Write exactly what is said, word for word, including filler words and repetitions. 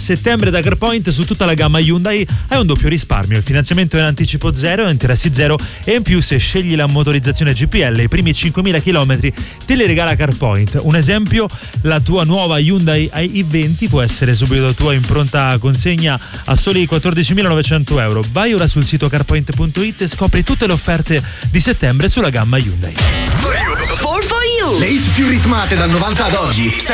settembre da CarPoint su tutta la gamma Hyundai hai un doppio risparmio. Il finanziamento è in anticipo zero, interessi zero e in più se scegli la motorizzazione G P L i primi cinquemila chilometri te li regala CarPoint. Un esempio, la tua nuova Hyundai i venti può essere subito tua in pronta consegna a soli quattordicimilanovecento euro. Vai ora sul sito carpoint punto it e scopri tutte le offerte di settembre sulla gamma Hyundai. For you. Le hit più ritmate dal novanta ad oggi.